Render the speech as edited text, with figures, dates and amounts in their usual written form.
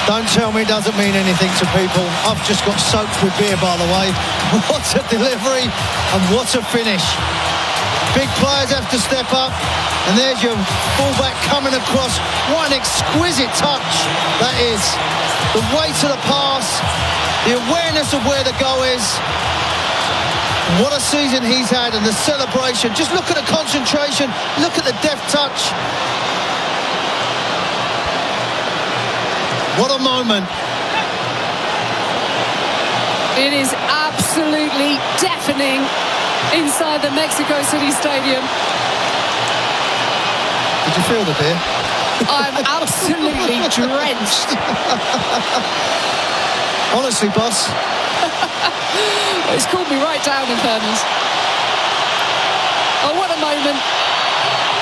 Don't tell me it doesn't mean anything to people. I've just got soaked with beer, by the way. What a delivery and what a finish. Big players have to step up, and there's your fullback coming across. What an exquisite touch that is. The weight of the pass, the awareness of where the goal is. What a season he's had, and the celebration. Just look at the concentration, look at the deft touch. What a moment. It is absolutely deafening inside the Mexico City Stadium. Did you feel the beer? I'm absolutely drenched. Honestly, boss. It's cooled me right down, in fairness. Oh, what a moment.